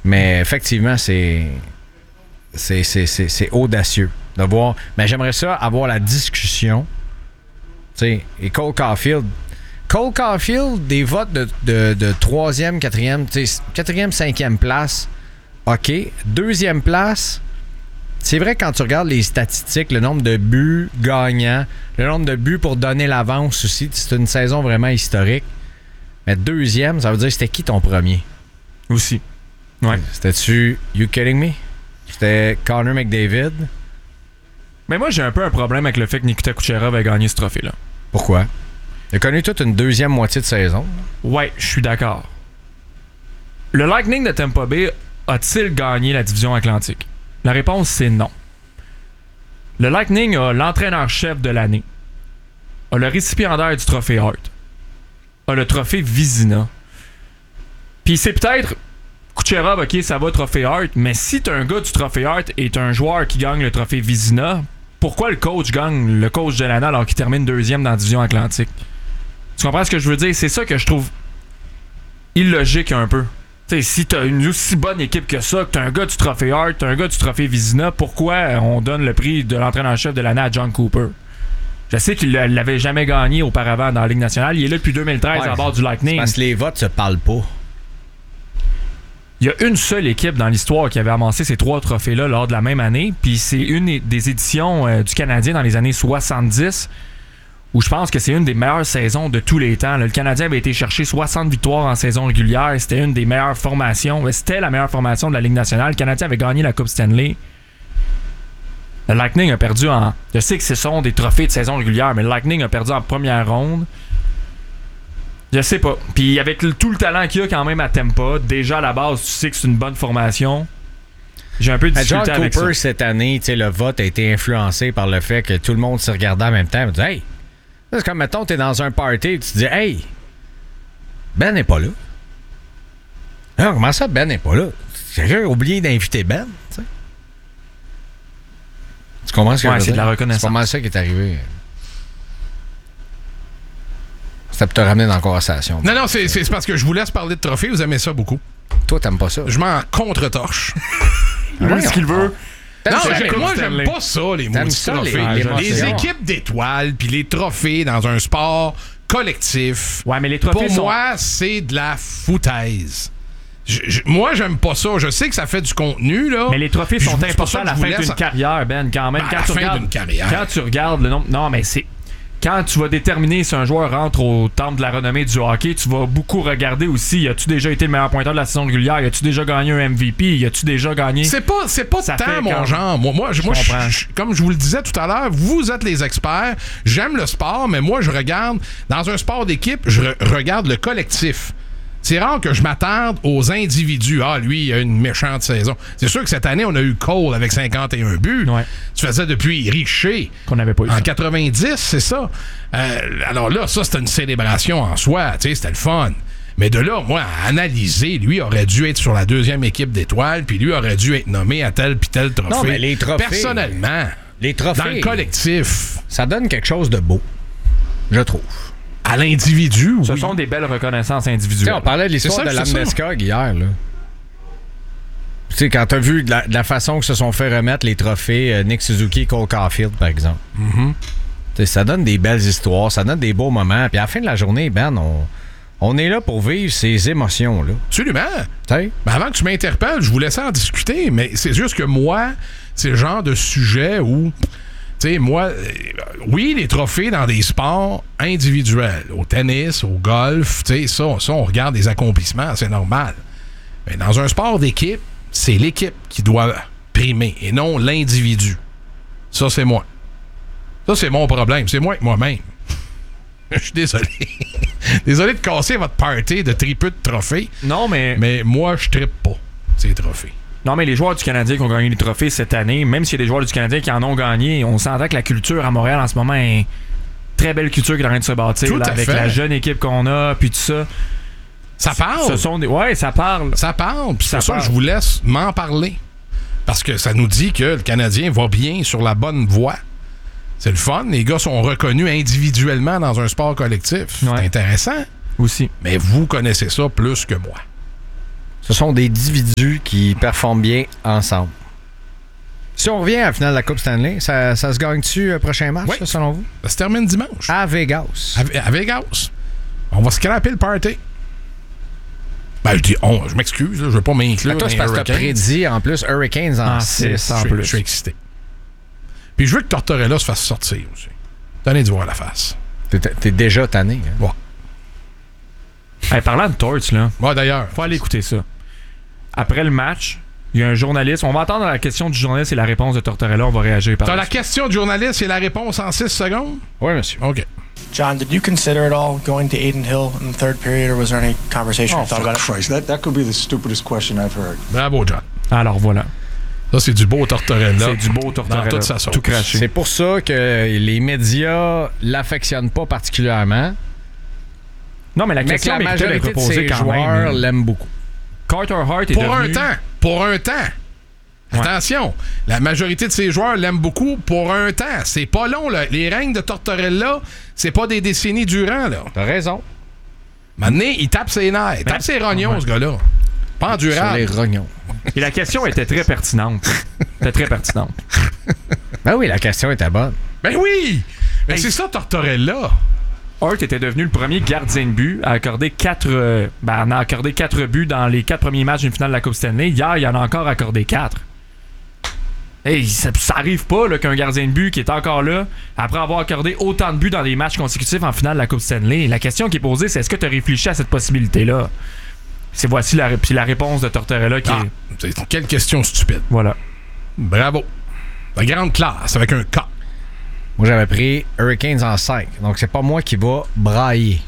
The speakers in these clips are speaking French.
Mais effectivement, c'est audacieux de voir. Mais j'aimerais ça avoir la discussion. T'sais, et Cole Caulfield, des votes de 3e, 4e, 4e, 5e place, OK. 2e place, c'est vrai quand tu regardes les statistiques, le nombre de buts gagnants, le nombre de buts pour donner l'avance aussi, c'est une saison vraiment historique. Mais 2e, ça veut dire c'était qui ton premier? Aussi. Ouais. C'était-tu You Kidding Me? C'était Connor McDavid? Mais moi, j'ai un peu un problème avec le fait que Nikita Kucherov ait gagné ce trophée-là. Pourquoi? Il a connu toute une deuxième moitié de saison. Ouais, je suis d'accord. Le Lightning de Tampa Bay a-t-il gagné la division Atlantique? La réponse, c'est non. Le Lightning a l'entraîneur-chef de l'année, a le récipiendaire du trophée Hart, a le trophée Vizina. Puis c'est peut-être Kucherov, OK, ça va trophée Hart, mais si t'as un gars du trophée Hart et t'as un joueur qui gagne le trophée Vizina, pourquoi le coach gagne le coach de l'année alors qu'il termine 2e dans la division Atlantique? Tu comprends ce que je veux dire? C'est ça que je trouve illogique un peu. T'sais, si t'as une aussi bonne équipe que ça, que t'as un gars du trophée Hart, t'as un gars du trophée Vizina, pourquoi on donne le prix de l'entraîneur-chef de l'année à John Cooper? Je sais qu'il l'avait jamais gagné auparavant dans la Ligue nationale. Il est là depuis 2013 à bord du Lightning. Parce que les votes se parlent pas. Il y a une seule équipe dans l'histoire qui avait amassé ces 3 trophées-là lors de la même année, puis c'est une des éditions du Canadien dans les années 70, où je pense que c'est une des meilleures saisons de tous les temps. Le Canadien avait été chercher 60 victoires en saison régulière, c'était une des meilleures formations, c'était la meilleure formation de la Ligue nationale. Le Canadien avait gagné la Coupe Stanley. Le Lightning a perdu en... Je sais que ce sont des trophées de saison régulière, mais le Lightning a perdu en première ronde. Je sais pas. Puis avec tout le talent qu'il y a quand même à Tampa, déjà à la base, tu sais que c'est une bonne formation. J'ai un peu de difficulté avec ça. John Cooper, cette année, le vote a été influencé par le fait que tout le monde se regardait en même temps et dit « Hey! » C'est comme, mettons, t'es dans un party et tu te dis « Hey! Ben n'est pas là. » Non, comment ça, Ben n'est pas là? Quelqu'un a oublié d'inviter Ben, tu sais. Tu comprends ce que je veux dire? C'est de la reconnaissance. C'est pas mal ça qui est arrivé. C'était pour te ramener dans la conversation. Non, c'est parce que je vous laisse parler de trophées. Vous aimez ça beaucoup. Toi, t'aimes pas ça. Je m'en contre-torche. Il veut ce qu'il veut. Non, moi, j'aime pas ça, les maudits trophées. Les équipes d'étoiles, puis les trophées dans un sport collectif. Ouais, mais les trophées pour moi, c'est de la foutaise. Moi, j'aime pas ça. Je sais que ça fait du contenu, là. Mais les trophées sont importants à la fin d'une carrière, Ben, quand même. À la fin d'une carrière. Quand tu regardes le nombre... Non, mais c'est... Quand tu vas déterminer si un joueur rentre au temple de la renommée du hockey, tu vas beaucoup regarder aussi, y a-tu déjà été le meilleur pointeur de la saison régulière, y a-tu déjà gagné un MVP, y a-tu déjà gagné... C'est pas tant mon genre. Moi, comme je vous le disais tout à l'heure, vous êtes les experts. J'aime le sport, mais moi, je regarde... Dans un sport d'équipe, je regarde le collectif. C'est rare que je m'attarde aux individus. Ah, lui, il a une méchante saison. C'est sûr que cette année, on a eu Cole avec 51 buts. Ouais. Tu faisais depuis Richer. Qu'on n'avait pas eu. En 90, c'est ça. Alors là, ça, c'était une célébration en soi. Tu sais, c'était le fun. Mais de là, moi, à analyser, lui aurait dû être sur la 2e équipe d'étoiles, puis lui aurait dû être nommé à tel puis tel trophée. Non, mais les trophées... Personnellement, les trophées... dans le collectif... Ça donne quelque chose de beau, je trouve. À l'individu, oui. Ce sont des belles reconnaissances individuelles. T'sais, on parlait de l'histoire de Landeskog hier, là. Tu sais, quand t'as vu de la façon que se sont fait remettre les trophées Nick Suzuki et Cole Caulfield, par exemple. Mm-hmm. Ça donne des belles histoires, ça donne des beaux moments. Puis à la fin de la journée, Ben, on est là pour vivre ces émotions-là. Absolument. Ben, avant que tu m'interpelles, je vous laissais en discuter, mais c'est juste que moi, c'est le genre de sujet où... Tu sais, moi, oui, les trophées dans des sports individuels, au tennis, au golf, tu sais, ça, on regarde des accomplissements, c'est normal. Mais dans un sport d'équipe, c'est l'équipe qui doit primer et non l'individu. Ça, c'est moi. Ça, c'est mon problème. C'est moi avec moi-même. Je suis désolé. Désolé de casser votre party de tripeux de trophées. Non, mais moi, je trippe pas ces trophées. Non, mais les joueurs du Canadien qui ont gagné les trophées cette année, même s'il y a des joueurs du Canadien qui en ont gagné, on s'entend que la culture à Montréal en ce moment est une très belle culture qui est en train de se bâtir là, avec la jeune équipe qu'on a, puis tout ça. Ça parle. Ouais, ça parle. Ça parle, puis c'est ça que je vous laisse m'en parler. Parce que ça nous dit que le Canadien va bien sur la bonne voie. C'est le fun. Les gars sont reconnus individuellement dans un sport collectif. Ouais. C'est intéressant. Aussi. Mais vous connaissez ça plus que moi. Ce sont des individus qui performent bien ensemble. Si on revient à la finale de la Coupe Stanley, ça se gagne-tu prochain match, Oui. ça, selon vous? Ça se termine dimanche. À Vegas. À Vegas. On va scraper le party. Ben, je dis je m'excuse, là, je veux pas m'inclure. Toi, c'est parce que t'as prédit, en plus, Hurricanes en 6. Je suis excité. Puis je veux que Tortorella se fasse sortir aussi. Tanné de voir la face. T'es déjà tanné. Hein? Ouais. Hey, parlant de Torts, là, Ouais, d'ailleurs. faut aller écouter ça. Après le match, il y a un journaliste. On va entendre la question du journaliste et la réponse de Tortorella. On va réagir par T'as là. la question du journaliste et la réponse en 6 secondes? Oui, monsieur. OK. John, did you consider at all going to Adin Hill in the third period, or was there any conversation you thought about it? Christ, that could be the stupidest question I've heard. Bravo, John. Alors voilà. Ça, c'est du beau Tortorella. C'est du beau Tortorella. Dans toute sa sauce. Tout craché. C'est pour ça que les médias l'affectionnent pas particulièrement. Non, mais la Mais que question la méritait majorité d'être de posée ses quand joueurs même. l'aiment beaucoup. Carter Hart est Pour devenu... un temps. Pour un temps. Ouais. Attention, la majorité de ses joueurs l'aiment beaucoup pour un temps. C'est pas long, là. Les règnes de Tortorella, c'est pas des décennies durant, là. T'as raison. Maintenant, il tape ses nerfs. Il tape ses rognons, ouais. ce gars-là. Pas Sur endurable. les rognons. Et la question était très pertinente. C'était très pertinente. Ben oui, la question était bonne. Ben oui! Mais Hey. c'est ça, Tortorella. Hart était devenu le premier gardien de but à accorder 4 en a accordé 4 buts dans les 4 premiers matchs d'une finale de la Coupe Stanley. Hier, il en a encore accordé 4. Hey, ça arrive pas là, qu'un gardien de but qui est encore là, après avoir accordé autant de buts dans des matchs consécutifs en finale de la Coupe Stanley. La question qui est posée, c'est est-ce que tu as réfléchi à cette possibilité-là? Voici la réponse de Tortorella qui est... Quelle question stupide. Voilà. Bravo. La grande classe avec un K. Moi, j'avais pris Hurricanes en 5. Donc, c'est pas moi qui va brailler.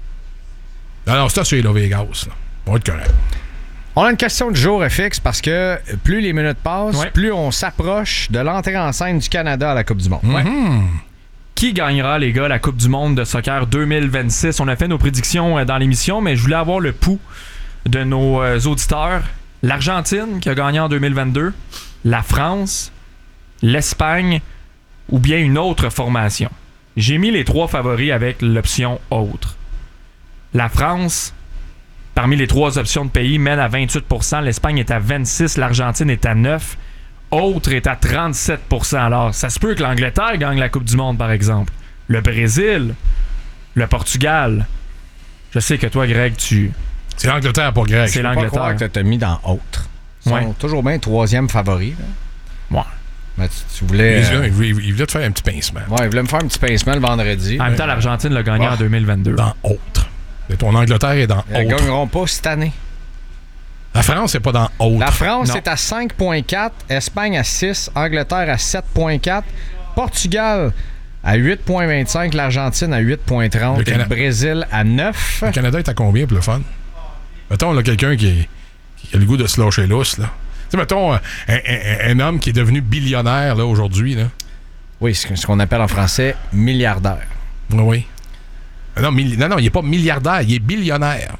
Non, c'est ça, c'est là, Vegas. Là. On va être correct. On a une question du jour, FX, parce que plus les minutes passent, Ouais. plus on s'approche de l'entrée en scène du Canada à la Coupe du Monde. Ouais. Qui gagnera, les gars, la Coupe du monde de soccer 2026? On a fait nos prédictions dans l'émission, mais je voulais avoir le pouls de nos auditeurs. L'Argentine, qui a gagné en 2022, la France, l'Espagne ou bien une autre formation. J'ai mis les 3 favoris avec l'option autre. La France, parmi les 3 options de pays, mène à 28%, l'Espagne est à 26%, l'Argentine est à 9%. Autre est à 37%. Alors, ça se peut que l'Angleterre gagne la Coupe du monde, par exemple. Le Brésil, le Portugal. Je sais que toi, Greg, C'est l'Angleterre pour Greg. c'est Pas l'Angleterre. croire que t'as mis dans autre. Ils sont Ouais. toujours bien 3e favori. Là. Ouais. Mais tu voulais... Il voulait te faire un petit pincement. Ouais, il voulait me faire un petit pincement le vendredi. En même temps, l'Argentine l'a gagné en 2022. Dans autre. Et ton Angleterre est dans Ils ne autre. gagneront pas cette année. La France, c'est pas dans autre. La France Non. est à 5,4, Espagne à 6, Angleterre à 7,4, Portugal à 8,25, l'Argentine à 8,30 et le Brésil à 9. Le Canada est à combien pour le fun? Mettons, là, quelqu'un qui a le goût de se lâcher lousse, là. Tu sais, mettons, un homme qui est devenu billionnaire, là, aujourd'hui, là. Oui, ce qu'on appelle en français milliardaire. Oui. Non, non, il est pas milliardaire, il est billionnaire.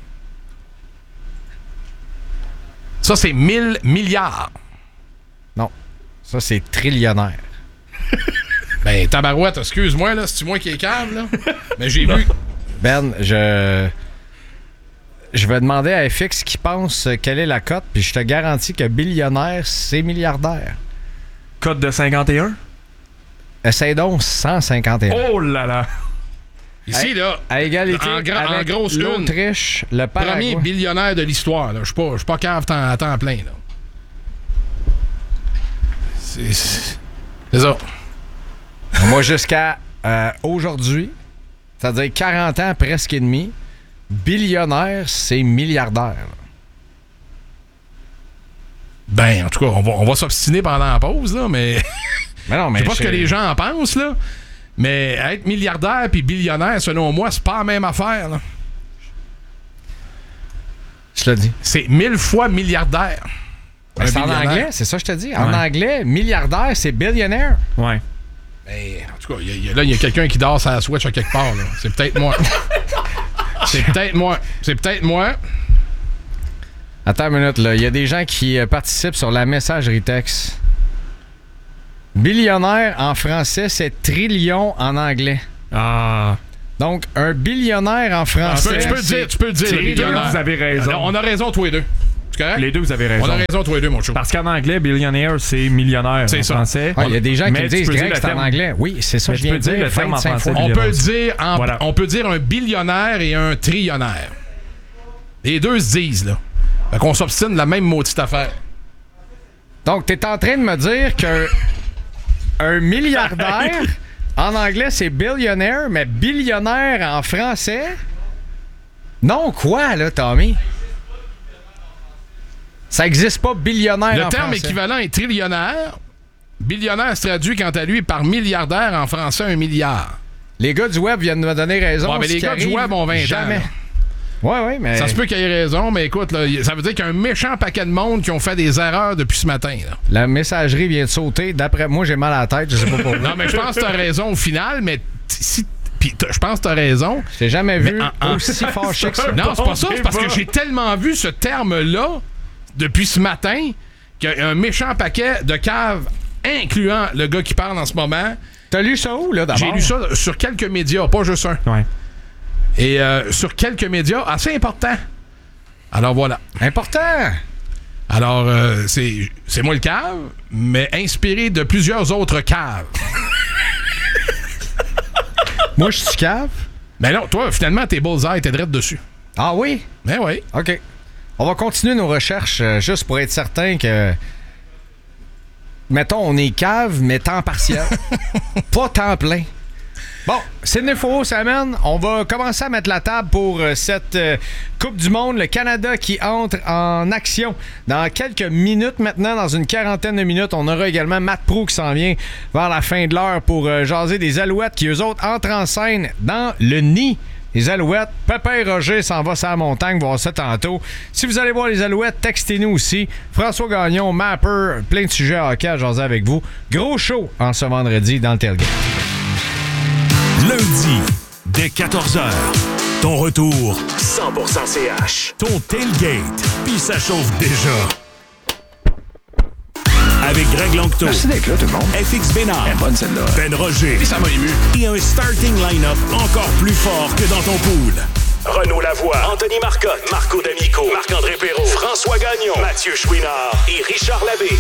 Ça, c'est 1000 milliards. Non, ça c'est trillionnaire. Ben, tabarouette, excuse-moi, là, c'est-tu moi qui est calme, là? Mais j'ai vu... Ben, je vais demander à FX qui pense quelle est la cote, puis je te garantis que billionnaire, c'est milliardaire. Code de 51? Essaye donc 151. Oh là là! Ici, là, À égalité en avec grosse une. l'Autriche, le Paraguay. premier billionnaire de l'histoire, là. Je suis pas cave à temps plein, là. C'est ça. Moi, jusqu'à aujourd'hui, c'est-à-dire 40 ans presque et demi, billionnaire, c'est milliardaire. Ben, en tout cas, on va s'obstiner pendant la pause, là, mais... Mais non, Je mais sais pas ce que les gens en pensent, là. Mais être milliardaire puis billionnaire, selon moi, c'est pas la même affaire, là. Je te le dis. C'est 1000 fois milliardaire. Ben, c'est en billionnaire. anglais, c'est ça que je te dis. En Ouais. anglais, milliardaire, c'est billionaire. Ouais. Ben, en tout cas, il y a quelqu'un qui dort sur la Switch à quelque part, là. C'est peut-être moi. C'est peut-être moi. Attends une minute, là. Il y a des gens qui participent sur la messagerie texte. Billionnaire en français, c'est trillion en anglais. Ah. Donc, un billionnaire en français. Tu peux le dire, Les deux, billionnaire. vous avez raison. On a raison, tous les deux. C'est C'est correct? Les deux, vous avez raison. On a raison, tous les deux, mon chou. Parce qu'en anglais, billionaire, c'est millionnaire C'est en ça. français. Il y a des gens qui Mais me tu disent peux dire Greg, le c'est en terme. anglais. Oui, c'est ça, Mais je tu viens peux de dire dire le terme en 25 français. fois. On peut dire un billionnaire et un trillionnaire. Les deux se disent, là. Fait qu'on s'obstine de la même maudite affaire. Donc, t'es en train de me dire qu'un milliardaire, en anglais, c'est billionaire, mais billionnaire en français? Non, quoi, là, Tommy? Ça existe pas, billionnaire Le en terme français. équivalent est trillionnaire. Billionnaire se traduit, quant à lui, par milliardaire, en français, 1 milliard. Les gars du web viennent de me donner raison. Ouais, mais ce les qui gars du arrive, web ont 20 ans, jamais. là. Ouais, mais... Ça se peut qu'il ait raison, mais écoute, là, ça veut dire qu'il y a un méchant paquet de monde qui ont fait des erreurs depuis ce matin. Là. La messagerie vient de sauter. D'après moi, j'ai mal à la tête. Je sais pas pourquoi. Non, mais je pense que t'as raison au final, mais je pense que t'as raison. Je t'ai jamais vu Mais aussi fâché que ça. Non, c'est pas ça, c'est parce que j'ai tellement vu ce terme-là depuis ce matin qu'il y a un méchant paquet de caves, incluant le gars qui parle en ce moment. T'as lu ça où, là, d'abord? J'ai lu ça sur quelques médias, pas juste un. Ouais. Et sur quelques médias assez importants. Alors voilà. Important! Alors, c'est moi le cave, mais inspiré de plusieurs autres caves. Moi, je suis cave. Mais non, toi, finalement, t'es bullseye, t'es direct dessus. Ah oui? Ben oui. OK. On va continuer nos recherches juste pour être certain que... Mettons, on est cave, mais temps partiel. Pas temps plein. Bon, c'est une info, ça amène. On va commencer à mettre la table pour cette Coupe du Monde. Le Canada qui entre en action dans quelques minutes maintenant, dans une quarantaine de minutes. On aura également Matt Proulx qui s'en vient vers la fin de l'heure pour jaser des Alouettes qui, eux autres, entrent en scène dans le nid. Les Alouettes, Pépin Roger s'en va sur la montagne, voir ça tantôt. Si vous allez voir les Alouettes, textez-nous aussi. François Gagnon, Mapper, plein de sujets à hockey à jaser avec vous. Gros show en ce vendredi dans le Tailgate. Lundi, dès 14h, ton retour 100% CH. Ton tailgate, puis ça chauffe déjà. Avec Greg Longto. Merci d'être là, tout le monde. FX Bénard. Elle est bonne, celle-là. Ben Roger. Puis ça m'a ému. Et un starting line-up encore plus fort que dans ton pool. Renaud Lavoie, Anthony Marcotte, Marco D'Amico, Marc-André Perrault, François Gagnon, Mathieu Chouinard et Richard Labbé.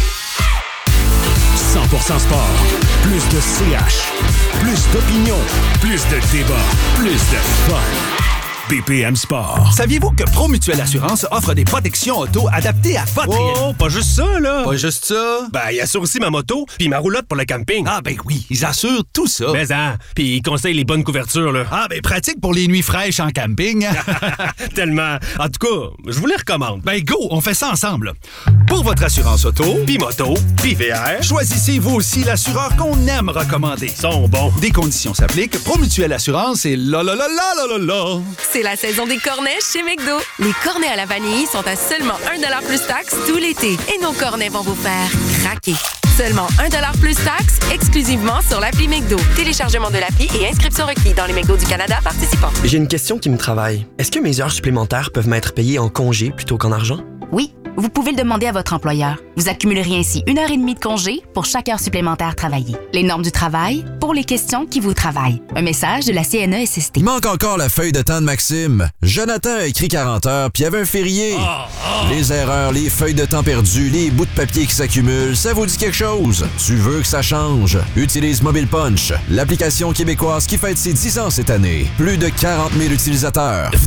100% sport. Plus de CH. Plus d'opinion. Plus de débat. Plus de fun. BPM Sport. Saviez-vous que Promutuelle Assurance offre des protections auto adaptées à votre réalité? Oh, pas juste ça, là. Pas juste ça. Ben, il assure aussi ma moto puis ma roulotte pour le camping. Ah, ben oui, ils assurent tout ça. Mais hein, puis ils conseillent les bonnes couvertures, là. Ah, ben pratique pour les nuits fraîches en camping. Tellement. En tout cas, je vous les recommande. Ben go, on fait ça ensemble. Pour votre assurance auto, Puis moto, puis VR. choisissez vous aussi l'assureur qu'on aime recommander. Ils sont bons. Des conditions s'appliquent. Promutuelle Assurance et la la la la la la la. C'est la saison des cornets chez McDo. Les cornets à la vanille sont à seulement 1$ plus taxe tout l'été. Et nos cornets vont vous faire craquer. Seulement 1$ plus taxe, exclusivement sur l'appli McDo. Téléchargement de l'appli et inscription requis dans les McDo du Canada participants. J'ai une question qui me travaille. Est-ce que mes heures supplémentaires peuvent m'être payées en congé plutôt qu'en argent? Oui, vous pouvez le demander à votre employeur. Vous accumuleriez ainsi 1h30 de congé pour chaque heure supplémentaire travaillée. Les normes du travail pour les questions qui vous travaillent. Un message de la CNESST. Il manque encore la feuille de temps de Maxime. Jonathan a écrit 40 heures, puis il y avait un férié. Les erreurs, les feuilles de temps perdues, les bouts de papier qui s'accumulent, ça vous dit quelque chose? Tu veux que ça change? Utilise Mobile Punch, l'application québécoise qui fête ses 10 ans cette année. Plus de 40 000 utilisateurs.